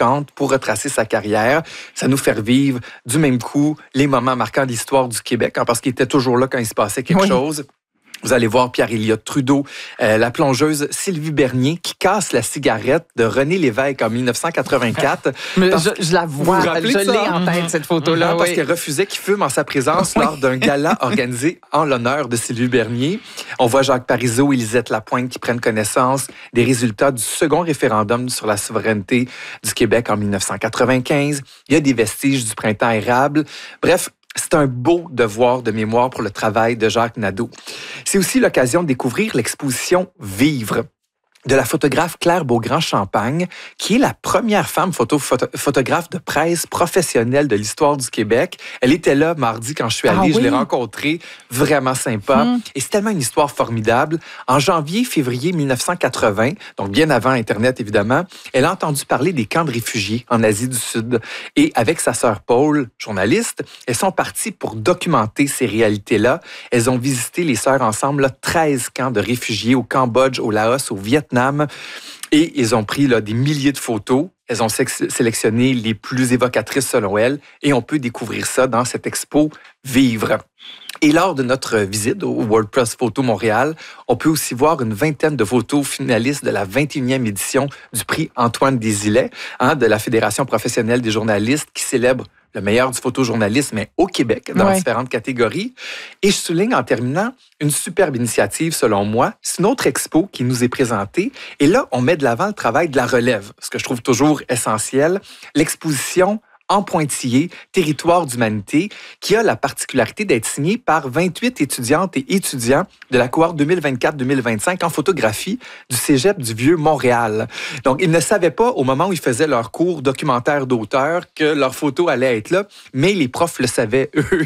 marquantes pour retracer sa carrière. Ça nous fait revivre du même coup les moments marquants de l'histoire du Québec, parce qu'il était toujours là quand il se passait quelque chose. Vous allez voir Pierre-Éliott Trudeau, la plongeuse Sylvie Bernier qui casse la cigarette de René Lévesque en 1984. Je la vois, je l'ai en tête, cette photo-là. Parce qu'elle refusait qu'il fume en sa présence lors d'un gala organisé en l'honneur de Sylvie Bernier. On voit Jacques Parizeau et Lisette Lapointe qui prennent connaissance des résultats du second référendum sur la souveraineté du Québec en 1995. Il y a des vestiges du printemps érable. Bref, c'est un beau devoir de mémoire pour le travail de Jacques Nadeau. C'est aussi l'occasion de découvrir l'exposition Vivre de la photographe Claire Beaugrand-Champagne, qui est la première femme photographe de presse professionnelle de l'histoire du Québec. Elle était là mardi quand je suis allé, je l'ai rencontrée, vraiment sympa. Et c'est tellement une histoire formidable. En janvier-février 1980, donc bien avant Internet évidemment, elle a entendu parler des camps de réfugiés en Asie du Sud. Et avec sa sœur Paul, journaliste, elles sont parties pour documenter ces réalités-là. Elles ont visité, les sœurs ensemble, 13 camps de réfugiés au Cambodge, au Laos, au Vietnam. Et ils ont pris des milliers de photos. Elles ont sélectionné les plus évocatrices selon elles. Et on peut découvrir ça dans cette expo Vivre. Et lors de notre visite au World Press Photo Montréal, on peut aussi voir une vingtaine de photos finalistes de la 21e édition du prix Antoine Desilets, de la Fédération professionnelle des journalistes qui célèbre le meilleur du photojournalisme au Québec, dans différentes catégories. Et je souligne en terminant une superbe initiative, selon moi. C'est une autre expo qui nous est présentée. Et là, on met de l'avant le travail de la relève, ce que je trouve toujours essentiel. L'exposition en pointillé, Territoire d'humanité, qui a la particularité d'être signée par 28 étudiantes et étudiants de la cohorte 2024-2025 en photographie du Cégep du Vieux-Montréal. Donc, ils ne savaient pas, au moment où ils faisaient leur cours documentaire d'auteur, que leur photo allait être là, mais les profs le savaient, eux.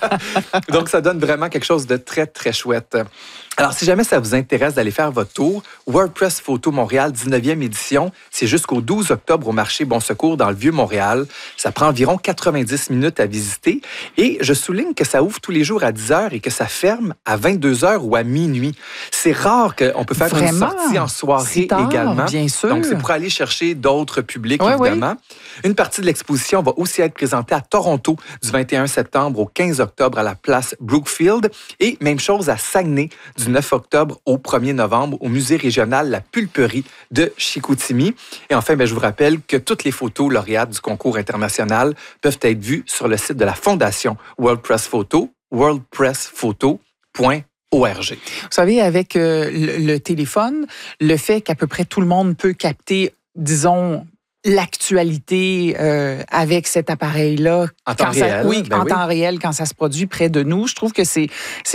Donc, ça donne vraiment quelque chose de très, très chouette. Alors, si jamais ça vous intéresse d'aller faire votre tour, WordPress Photo Montréal, 19e édition, c'est jusqu'au 12 octobre au marché Bon Secours dans le Vieux-Montréal. Ça prend environ 90 minutes à visiter. Et je souligne que ça ouvre tous les jours à 10 h et que ça ferme à 22 h ou à minuit. C'est rare qu'on peut faire une sortie en soirée également. Bien sûr. Donc, c'est pour aller chercher d'autres publics, évidemment. Une partie de l'exposition va aussi être présentée à Toronto du 21 septembre au 15 octobre à la place Brookfield. Et même chose à Saguenay du 9 octobre au 1er novembre au musée régional La Pulperie de Chicoutimi. Et enfin, je vous rappelle que toutes les photos lauréates du concours international peuvent être vues sur le site de la Fondation World Press Photo, worldpressphoto.org. Vous savez, avec le téléphone, le fait qu'à peu près tout le monde peut capter, disons, l'actualité avec cet appareil-là. En temps réel. Temps réel, quand ça se produit près de nous. Je trouve que c'est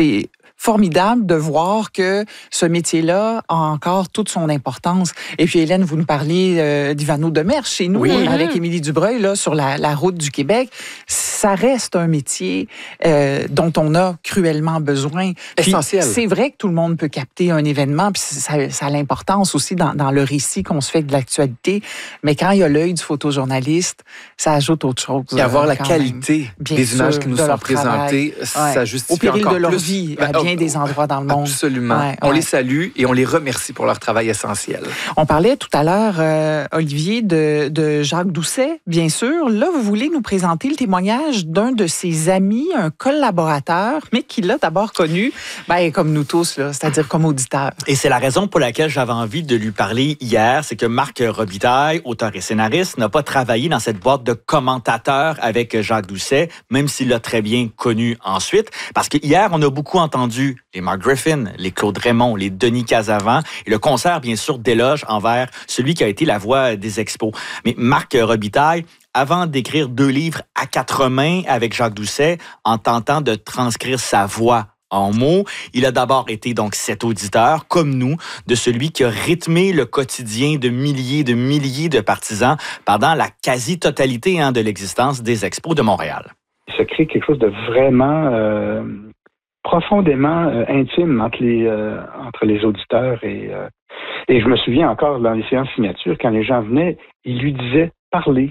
formidable de voir que ce métier-là a encore toute son importance. Et puis, Hélène, vous nous parliez d'Ivano Demers chez nous, avec Émilie Dubreuil, là, sur la route du Québec. Ça reste un métier dont on a cruellement besoin. Puis, essentiel. C'est vrai que tout le monde peut capter un événement, puis ça a l'importance aussi dans le récit qu'on se fait de l'actualité. Mais quand il y a l'œil du photojournaliste, ça ajoute autre chose. Et avoir la qualité des images qui nous sont présentées, ça justifie encore plus. Au péril de leur vie, à bien des endroits dans le monde. Absolument. On les salue et on les remercie pour leur travail essentiel. On parlait tout à l'heure, Olivier, de Jacques Doucet, bien sûr. Là, vous voulez nous présenter le témoignage d'un de ses amis, un collaborateur, mais qui l'a d'abord connu, comme nous tous, là, c'est-à-dire comme auditeur. Et c'est la raison pour laquelle j'avais envie de lui parler hier, c'est que Marc Robitaille, auteur et scénariste, n'a pas travaillé dans cette boîte de commentateurs avec Jacques Doucet, même s'il l'a très bien connu ensuite. Parce que hier, on a beaucoup entendu les Mark Griffin, les Claude Raymond, les Denis Casavant et le concert, bien sûr, d'éloge envers celui qui a été la voix des expos. Mais Marc Robitaille, avant d'écrire 2 livres à 4 mains avec Jacques Doucet, en tentant de transcrire sa voix en mots, il a d'abord été donc cet auditeur, comme nous, de celui qui a rythmé le quotidien de milliers de partisans pendant la quasi-totalité de l'existence des expos de Montréal. Il se crée quelque chose de vraiment profondément intime entre les auditeurs et je me souviens encore dans les séances signature, quand les gens venaient, ils lui disaient « parlez ».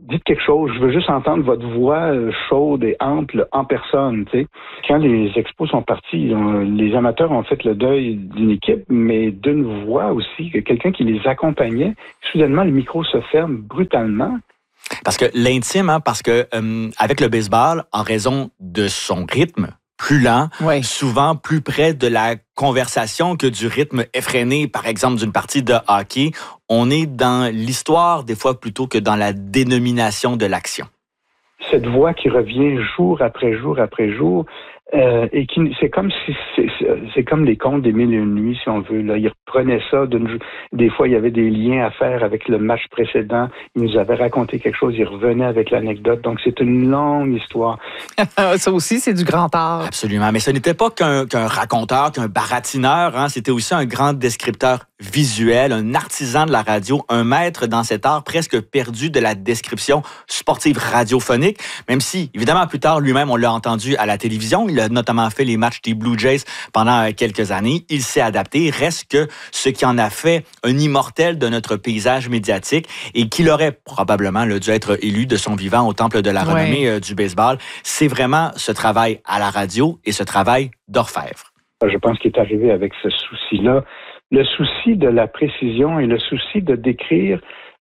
dites quelque chose, je veux juste entendre votre voix chaude et ample en personne. Tu sais. Quand les expos sont partis, les amateurs ont fait le deuil d'une équipe, mais d'une voix aussi, quelqu'un qui les accompagnait. Soudainement, le micro se ferme brutalement. Parce que l'intime, parce que avec le baseball, en raison de son rythme plus lent, souvent plus près de la conversation que du rythme effréné, par exemple, d'une partie de hockey, on est dans l'histoire des fois plutôt que dans la dénomination de l'action. Cette voix qui revient jour après jour après jour, et qui c'est comme si c'est comme les contes des Mille et une nuits, si on veut. Là, il reprenait ça. Des fois, il y avait des liens à faire avec le match précédent. Il nous avait raconté quelque chose. Il revenait avec l'anecdote. Donc, c'est une longue histoire. Ça aussi, c'est du grand art. Absolument. Mais ce n'était pas qu'un raconteur, qu'un baratineur. Hein. C'était aussi un grand descripteur visuel, un artisan de la radio, un maître dans cet art presque perdu de la description sportive radiophonique. Même si, évidemment, plus tard, lui-même, on l'a entendu à la télévision. Il a notamment fait les matchs des Blue Jays pendant quelques années. Il s'est adapté. Reste que ce qui en a fait un immortel de notre paysage médiatique et qu'il aurait probablement dû être élu de son vivant au temple de la renommée du baseball, c'est vraiment ce travail à la radio et ce travail d'orfèvre. Je pense qu'il est arrivé avec ce souci-là. Le souci de la précision et le souci de décrire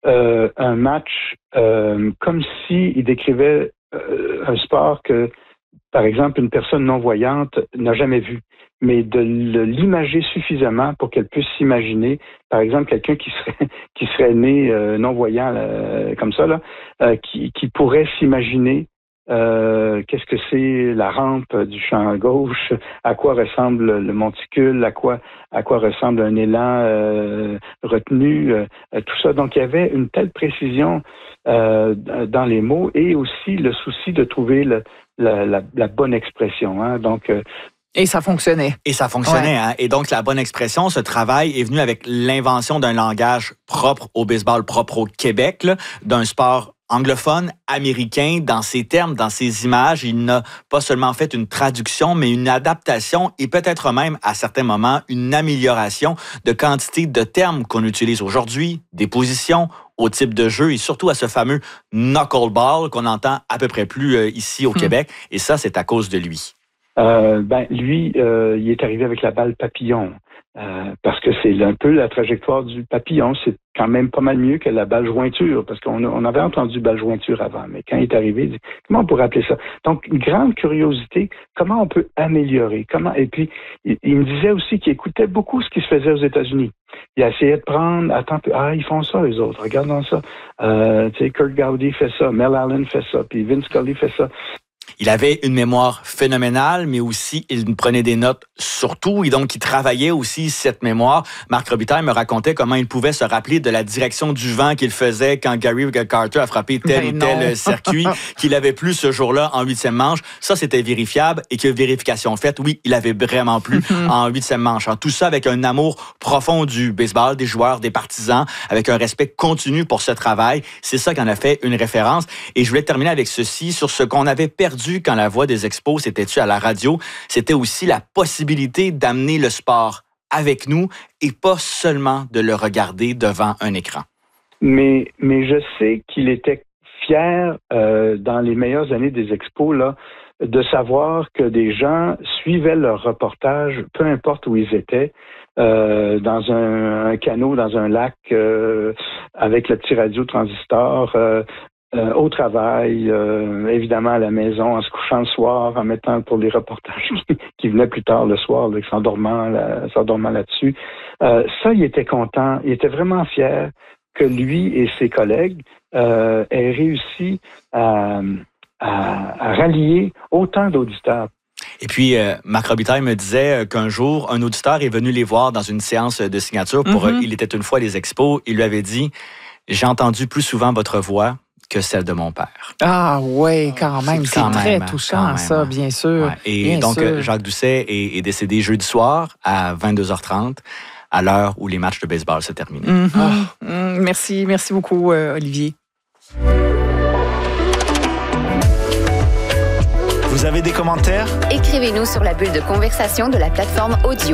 un match comme s'il décrivait un sport que, par exemple, une personne non-voyante n'a jamais vu, mais de l'imager suffisamment pour qu'elle puisse s'imaginer, par exemple, quelqu'un qui serait né non-voyant comme ça, là, qui pourrait s'imaginer qu'est-ce que c'est la rampe du champ gauche, à quoi ressemble le monticule, à quoi ressemble un élan retenu, tout ça. Donc, il y avait une telle précision dans les mots et aussi le souci de trouver la bonne expression. Hein. Donc, et ça fonctionnait. Hein? Et donc, la bonne expression, ce travail est venu avec l'invention d'un langage propre au baseball, propre au Québec, là, d'un sport anglophone, américain, dans ses termes, dans ses images. Il n'a pas seulement fait une traduction, mais une adaptation et peut-être même, à certains moments, une amélioration de quantité de termes qu'on utilise aujourd'hui, des positions, au type de jeu et surtout à ce fameux knuckleball qu'on entend à peu près plus ici au Québec. Et ça, c'est à cause de lui. Lui, il est arrivé avec la balle papillon. Parce que c'est un peu la trajectoire du papillon. C'est quand même pas mal mieux que la balle jointure, parce qu'on avait entendu balle jointure avant, mais quand il est arrivé, il dit, comment on pourrait appeler ça? Donc, une grande curiosité, comment on peut améliorer? Et puis, il me disait aussi qu'il écoutait beaucoup ce qui se faisait aux États-Unis. Il a essayé de prendre, ils font ça, les autres, regardons ça. Tu sais, Kurt Gowdy fait ça, Mel Allen fait ça, puis Vince Scully fait ça. Il avait une mémoire phénoménale, mais aussi il prenait des notes sur tout et donc il travaillait aussi cette mémoire. Marc Robitaille me racontait comment il pouvait se rappeler de la direction du vent qu'il faisait quand Gary Carter a frappé tel ou tel circuit qu'il avait plu ce jour-là en 8e manche. Ça, c'était vérifiable et que vérification faite, oui, il avait vraiment plu en 8e manche. Tout ça avec un amour profond du baseball, des joueurs, des partisans, avec un respect continu pour ce travail. C'est ça qui en a fait une référence. Et je voulais terminer avec ceci sur ce qu'on avait perdu quand la voix des expos s'était tue à la radio. C'était aussi la possibilité d'amener le sport avec nous et pas seulement de le regarder devant un écran. Mais je sais qu'il était fier dans les meilleures années des expos là, de savoir que des gens suivaient leur reportage, peu importe où ils étaient, dans un canot, dans un lac, avec le petit radio transistor, au travail, évidemment à la maison, en se couchant le soir, en mettant pour les reportages qui venaient plus tard le soir, là, s'endormant là-dessus. Ça, il était content, il était vraiment fier que lui et ses collègues aient réussi à rallier autant d'auditeurs. Et puis, Marc Robitaille me disait qu'un jour, un auditeur est venu les voir dans une séance de signature pour Il était une fois les expos. Il lui avait dit « J'ai entendu plus souvent votre voix que celle de mon père. » Ah oui, quand même. C'est très touchant, ça, bien sûr. Ouais. Et bien donc, sûr. Jacques Doucet est décédé jeudi soir à 22h30, à l'heure où les matchs de baseball se terminaient. Merci beaucoup, Olivier. Vous avez des commentaires? Écrivez-nous sur la bulle de conversation de la plateforme audio.